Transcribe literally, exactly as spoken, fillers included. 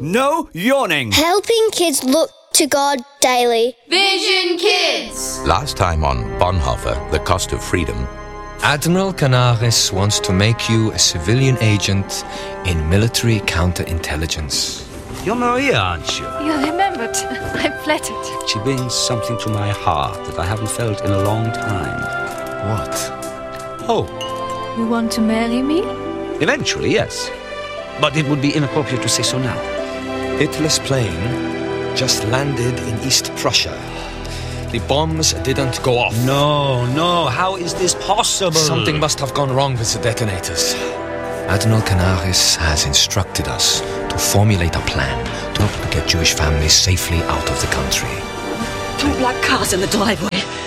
No yawning. Helping kids look to God daily. Vision Kids! Last time on Bonhoeffer, The Cost of Freedom. Admiral Canaris wants to make you a civilian agent in military counterintelligence. You're Maria, aren't you? You remembered. I'm flattered. She brings something to my heart that I haven't felt in a long time. What? Hope. You want to marry me? Eventually, yes. But it would be inappropriate to say so now. Hitler's plane just landed in East Prussia. The bombs didn't go off. No, no, how is this possible? Something must have gone wrong with the detonators. Admiral Canaris has instructed us to formulate a plan to help get Jewish families safely out of the country. Two black cars in the driveway.